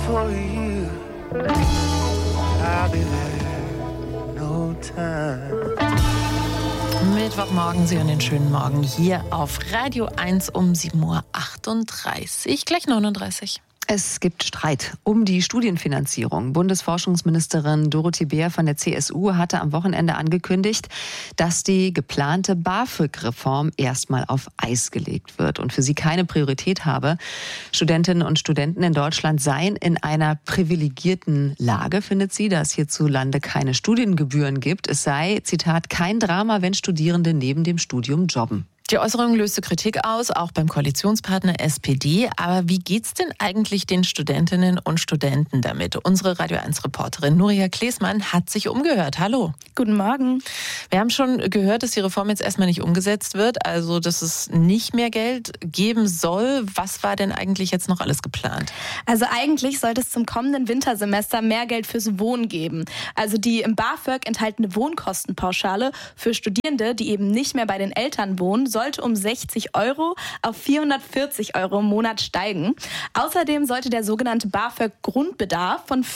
for you. I'll be there, no time. Mittwochmorgen, Sie hören den schönen Morgen hier auf Radio 1 um 7.38 Uhr, gleich 39. Es gibt Streit um die Studienfinanzierung. Bundesforschungsministerin Dorothee Bär von der CSU hatte am Wochenende angekündigt, dass die geplante BAföG-Reform erstmal auf Eis gelegt wird und für sie keine Priorität habe. Studentinnen und Studenten in Deutschland seien in einer privilegierten Lage, findet sie, da es hierzulande keine Studiengebühren gibt. Es sei, Zitat, kein Drama, wenn Studierende neben dem Studium jobben. Die Äußerung löste Kritik aus, auch beim Koalitionspartner SPD. Aber wie geht's denn eigentlich den Studentinnen und Studenten damit? Unsere Radio 1-Reporterin Nuria Klesmann hat sich umgehört. Hallo. Guten Morgen. Wir haben schon gehört, dass die Reform jetzt erstmal nicht umgesetzt wird, also dass es nicht mehr Geld geben soll. Was war denn eigentlich jetzt noch alles geplant? Also eigentlich sollte es zum kommenden Wintersemester mehr Geld fürs Wohnen geben. Also die im BAföG enthaltene Wohnkostenpauschale für Studierende, die eben nicht mehr bei den Eltern wohnen, sollte um 60 € auf 440 € im Monat steigen. Außerdem sollte der sogenannte BAföG-Grundbedarf von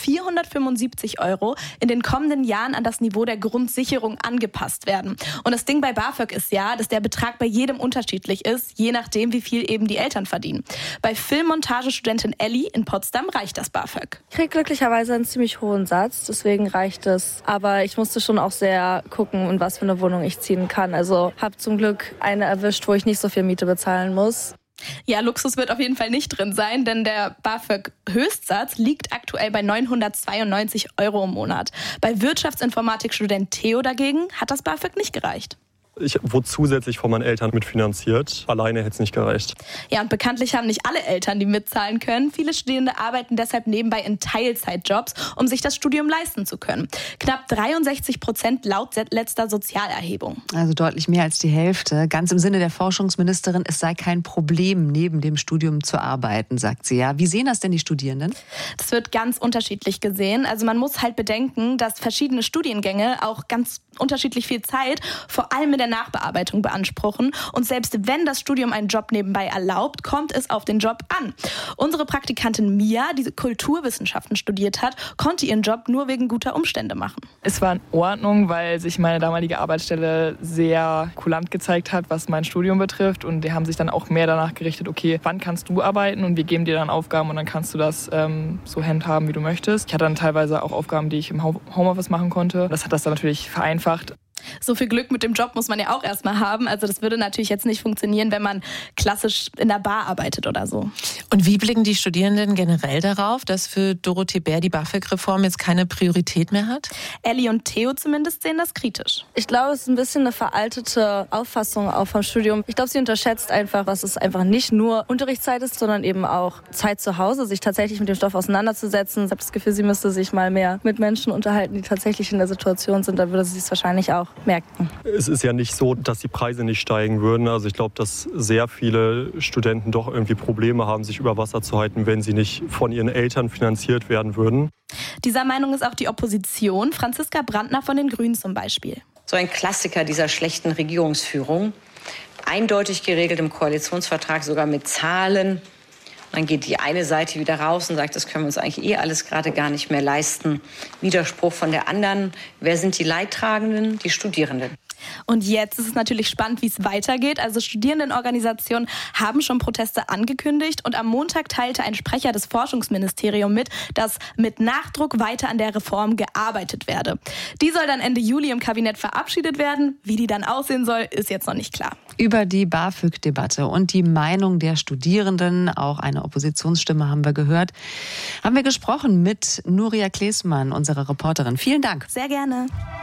475 € in den kommenden Jahren an das Niveau der Grundsicherung angepasst werden. Und das Ding bei BAföG ist ja, dass der Betrag bei jedem unterschiedlich ist, je nachdem, wie viel eben die Eltern verdienen. Bei Filmmontagestudentin Ellie in Potsdam reicht das BAföG. Ich kriege glücklicherweise einen ziemlich hohen Satz, deswegen reicht es. Aber ich musste schon auch sehr gucken, in was für eine Wohnung ich ziehen kann. Also habe zum Glück eine erwischt, wo ich nicht so viel Miete bezahlen muss. Ja, Luxus wird auf jeden Fall nicht drin sein, denn der BAföG-Höchstsatz liegt aktuell bei 992 € im Monat. Bei Wirtschaftsinformatikstudent Theo dagegen hat das BAföG nicht gereicht. Ich wurde zusätzlich von meinen Eltern mitfinanziert. Alleine hätte es nicht gereicht. Ja, und bekanntlich haben nicht alle Eltern, die mitzahlen können. Viele Studierende arbeiten deshalb nebenbei in Teilzeitjobs, um sich das Studium leisten zu können. Knapp 63% laut letzter Sozialerhebung. Also deutlich mehr als die Hälfte. Ganz im Sinne der Forschungsministerin, es sei kein Problem, neben dem Studium zu arbeiten, sagt sie. Ja, wie sehen das denn die Studierenden? Das wird ganz unterschiedlich gesehen. Also man muss halt bedenken, dass verschiedene Studiengänge auch ganz unterschiedlich viel Zeit, vor allem in der Nachbearbeitung, beanspruchen. Und selbst wenn das Studium einen Job nebenbei erlaubt, kommt es auf den Job an. Unsere Praktikantin Mia, die Kulturwissenschaften studiert hat, konnte ihren Job nur wegen guter Umstände machen. Es war in Ordnung, weil sich meine damalige Arbeitsstelle sehr kulant gezeigt hat, was mein Studium betrifft. Und die haben sich dann auch mehr danach gerichtet, okay, wann kannst du arbeiten? Und wir geben dir dann Aufgaben und dann kannst du das so handhaben, wie du möchtest. Ich hatte dann teilweise auch Aufgaben, die ich im Homeoffice machen konnte. Das hat das dann natürlich vereinfacht. So viel Glück mit dem Job muss man ja auch erstmal haben. Also das würde natürlich jetzt nicht funktionieren, wenn man klassisch in der Bar arbeitet oder so. Und wie blicken die Studierenden generell darauf, dass für Dorothee Bär die BAföG-Reform jetzt keine Priorität mehr hat? Ellie und Theo zumindest sehen das kritisch. Ich glaube, es ist ein bisschen eine veraltete Auffassung auch vom Studium. Ich glaube, sie unterschätzt einfach, dass es einfach nicht nur Unterrichtszeit ist, sondern eben auch Zeit zu Hause, sich tatsächlich mit dem Stoff auseinanderzusetzen. Ich habe das Gefühl, sie müsste sich mal mehr mit Menschen unterhalten, die tatsächlich in der Situation sind. Da würde sie es wahrscheinlich auch merken. Es ist ja nicht so, dass die Preise nicht steigen würden. Also ich glaube, dass sehr viele Studenten doch irgendwie Probleme haben, sich über Wasser zu halten, wenn sie nicht von ihren Eltern finanziert werden würden. Dieser Meinung ist auch die Opposition. Franziska Brandner von den Grünen zum Beispiel. So ein Klassiker dieser schlechten Regierungsführung. Eindeutig geregelt im Koalitionsvertrag, sogar mit Zahlen. Dann geht die eine Seite wieder raus und sagt, das können wir uns eigentlich alles gerade gar nicht mehr leisten. Widerspruch von der anderen. Wer sind die Leidtragenden? Die Studierenden. Und jetzt ist es natürlich spannend, wie es weitergeht. Also Studierendenorganisationen haben schon Proteste angekündigt und am Montag teilte ein Sprecher des Forschungsministeriums mit, dass mit Nachdruck weiter an der Reform gearbeitet werde. Die soll dann Ende Juli im Kabinett verabschiedet werden. Wie die dann aussehen soll, ist jetzt noch nicht klar. Über die BAföG-Debatte und die Meinung der Studierenden, auch eine Oppositionsstimme haben wir gehört, haben wir gesprochen mit Nuria Klesmann, unserer Reporterin. Vielen Dank. Sehr gerne.